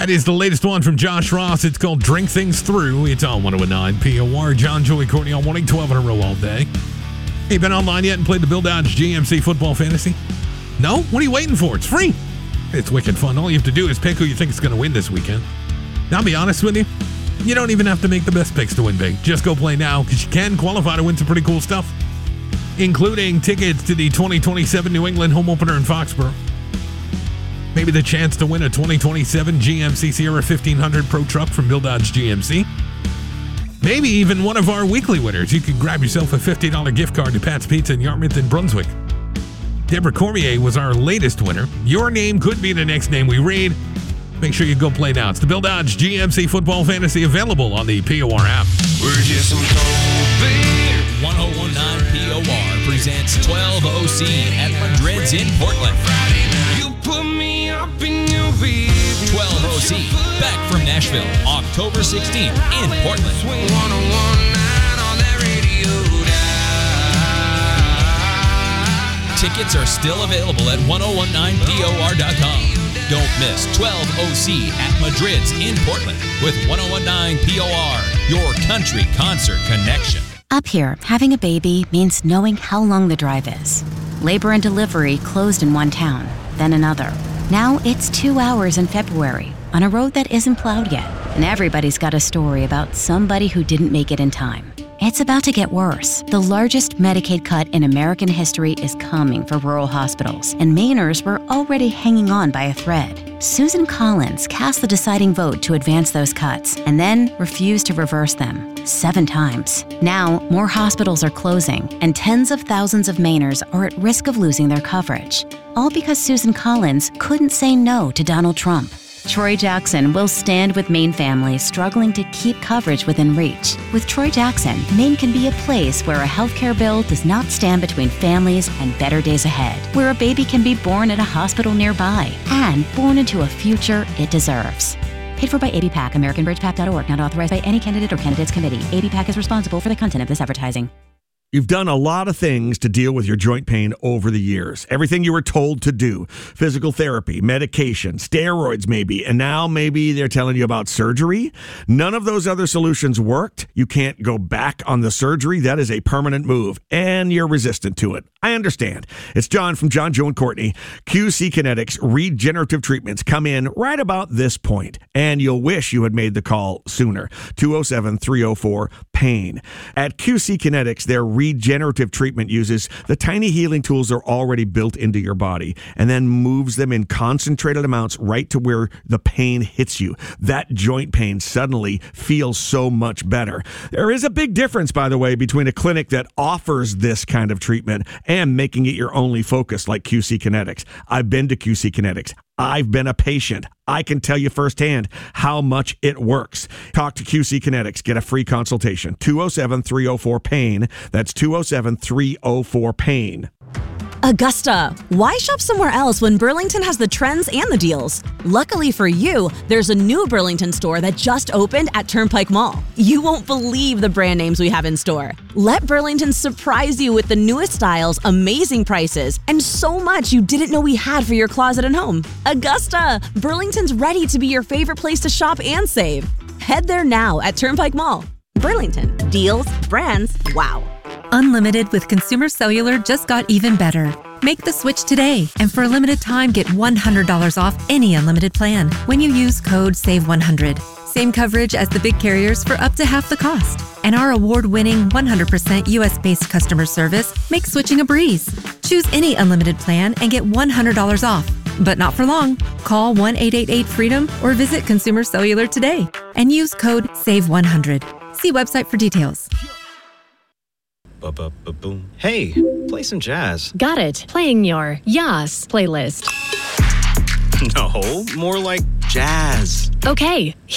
That is the latest one from Josh Ross. It's called Drink Things Through. It's on 109 POR. John, Joey, Courtney all morning, 12 in a row all day. Hey, been online yet and played the Bill Dodge GMC Football Fantasy? No? What are you waiting for? It's free. It's wicked fun. All you have to do is pick who you think is going to win this weekend. Now, I'll be honest with you, you don't even have to make the best picks to win big. Just go play now because you can qualify to win some pretty cool stuff, including tickets to the 2027 New England home opener in Foxborough. Maybe the chance to win a 2027 GMC Sierra 1500 Pro Truck from Bill Dodge GMC. Maybe even one of our weekly winners. You could grab yourself a $50 gift card to Pat's Pizza in Yarmouth and Brunswick. Deborah Cormier was our latest winner. Your name could be the next name we read. Make sure you go play now. It's the Bill Dodge GMC Football Fantasy, available on the POR app. We're just some cold beer. 1019 POR presents 12 OC at Madrid's in Portland. You put me up in your bed. 12 OC, back from Nashville, October 16th in Portland. 1019 on that radio dial. Tickets are still available at 1019POR.com. Don't miss 12 OC at Madrid's in Portland with 1019 POR, your country concert connection. Up here, having a baby means knowing how long the drive is. Labor and delivery closed in one town, then another. Now it's 2 hours in February on a road that isn't plowed yet. And everybody's got a story about somebody who didn't make it in time. It's about to get worse. The largest Medicaid cut in American history is coming for rural hospitals, and Mainers were already hanging on by a thread. Susan Collins cast the deciding vote to advance those cuts, and then refused to reverse them 7 times. Now, more hospitals are closing, and tens of thousands of Mainers are at risk of losing their coverage. All because Susan Collins couldn't say no to Donald Trump. Troy Jackson will stand with Maine families struggling to keep coverage within reach. With Troy Jackson, Maine can be a place where a healthcare bill does not stand between families and better days ahead, where a baby can be born at a hospital nearby and born into a future it deserves. Paid for by ABPAC, AmericanBridgePAC.org, not authorized by any candidate or candidates committee. ABPAC is responsible for the content of this advertising. You've done a lot of things to deal with your joint pain over the years. Everything you were told to do. Physical therapy, medication, steroids maybe, and now maybe they're telling you about surgery. None of those other solutions worked. You can't go back on the surgery. That is a permanent move, and you're resistant to it. I understand. It's John from John, Joe, and Courtney. QC Kinetics regenerative treatments come in right about this point, and you'll wish you had made the call sooner. 207-304-PAIN. At QC Kinetics, their regenerative treatment uses the tiny healing tools that are already built into your body and then moves them in concentrated amounts right to where the pain hits you. That joint pain suddenly feels so much better. There is a big difference, by the way, between a clinic that offers this kind of treatment and making it your only focus like QC Kinetics. I've been to QC Kinetics. I've been a patient. I can tell you firsthand how much it works. Talk to QC Kinetics. Get a free consultation. 207-304-PAIN. That's 207-304-PAIN. Augusta, why shop somewhere else when Burlington has the trends and the deals? Luckily for you, there's a new Burlington store that just opened at Turnpike Mall. You won't believe the brand names we have in store. Let Burlington surprise you with the newest styles, amazing prices, and so much you didn't know we had for your closet and home. Augusta, Burlington's ready to be your favorite place to shop and save. Head there now at Turnpike Mall. Burlington, deals, brands, wow. Unlimited with Consumer Cellular just got even better. Make the switch today, and for a limited time, get $100 off any unlimited plan when you use code SAVE100. Same coverage as the big carriers for up to half the cost. And our award-winning 100% US-based customer service makes switching a breeze. Choose any unlimited plan and get $100 off. But not for long. Call 1-888-FREEDOM or visit Consumer Cellular today and use code SAVE100. See website for details. Boom. Hey, play some jazz. Got it. Playing your Yas playlist. No, more like jazz. Okay.